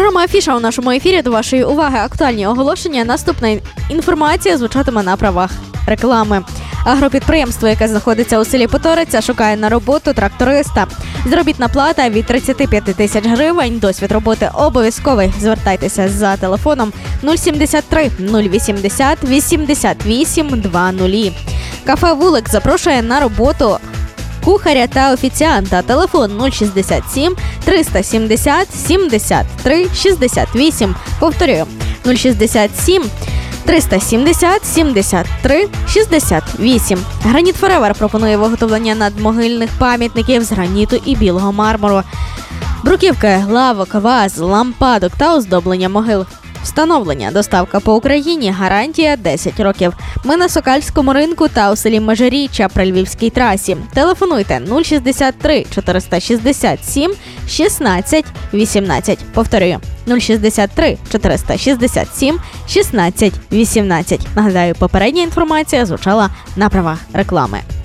Програма «Афіша» у нашому ефірі. До вашої уваги актуальні оголошення. Наступна інформація звучатиме на правах реклами. Агропідприємство, яке знаходиться у селі Поториця, шукає на роботу тракториста. Заробітна плата від 35 тисяч гривень. Досвід роботи обов'язковий. Звертайтеся за телефоном 073 080 88 20. Кафе «Вулик» запрошує на роботу кухаря та офіціанта. Телефон 067 370 73 68. Повторюю, 067 370 73 68. Граніт Форевер пропонує виготовлення надмогильних пам'ятників з граніту і білого мармуру, бруківки, лавок, ваз, лампадок та оздоблення могил. Встановлення, доставка по Україні, гарантія 10 років. Ми на Сокальському ринку та у селі Межиріччя при Львівській трасі. Телефонуйте 063 467 16 18. Повторюю, 063 467 16 18. Нагадаю, попередня інформація звучала на правах реклами.